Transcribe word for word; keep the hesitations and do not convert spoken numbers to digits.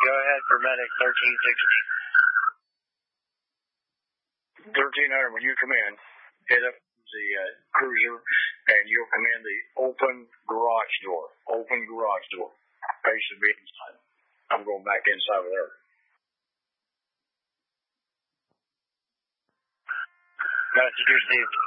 Go ahead for medic thirteen sixty. thirteen hundred, when you come in, hit up the uh, cruiser, and you'll come in the open garage door. Open garage door. Patient should be inside. I'm going back inside with her. Message received.